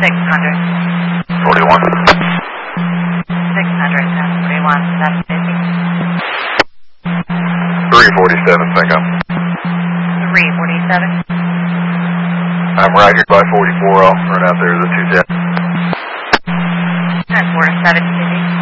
600. 41. 600, 41, 750. 347, think I'm. 347. I'm right here by 44. I'll run out there to the 210. That's 4750.